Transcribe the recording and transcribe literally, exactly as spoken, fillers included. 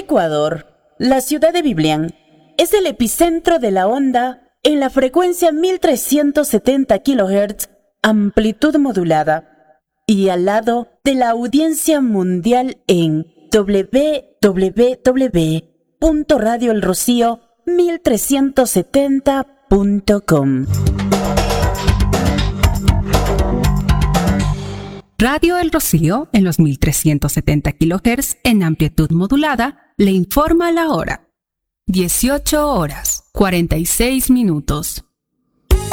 Ecuador, la ciudad de Biblián es el epicentro de la onda en la frecuencia mil trescientos setenta kilohertz, amplitud modulada, y al lado de la audiencia mundial en doble u doble u doble u punto radio el rocío mil trescientos setenta punto com. Radio El Rocío, en los mil trescientos setenta kilohertz en amplitud modulada, le informa la hora. dieciocho horas, cuarenta y seis minutos.